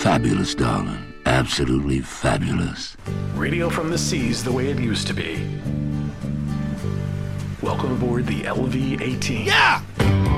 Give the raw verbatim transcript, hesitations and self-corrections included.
fabulous, darling. Absolutely fabulous. Radio from the seas the way it used to be. Welcome aboard the L V eighteen. Yeah!